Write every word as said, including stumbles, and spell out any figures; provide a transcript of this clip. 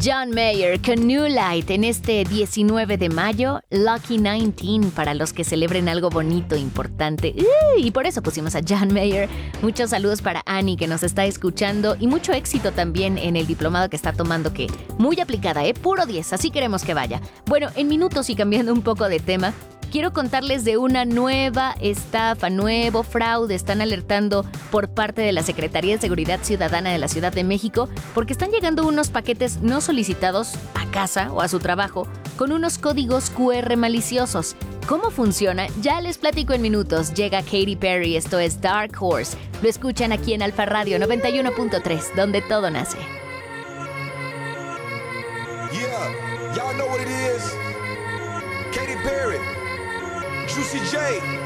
John Mayer con New Light en este diecinueve de mayo, Lucky diecinueve para los que celebren algo bonito, importante. Uh, y por eso pusimos a John Mayer. Muchos saludos para Annie que nos está escuchando y mucho éxito también en el diplomado que está tomando, que muy aplicada, ¿eh? Puro diez, así queremos que vaya. Bueno, en minutos y cambiando un poco de tema, quiero contarles de una nueva estafa, nuevo fraude. Están alertando por parte de la Secretaría de Seguridad Ciudadana de la Ciudad de México porque están llegando unos paquetes no solicitados a casa o a su trabajo con unos códigos cu erre maliciosos. ¿Cómo funciona? Ya les platico en minutos. Llega Katy Perry, esto es Dark Horse. Lo escuchan aquí en Alfa Radio noventa y uno punto tres, donde todo nace. Yeah, y'all know what it is. Katy Perry. Juicy J.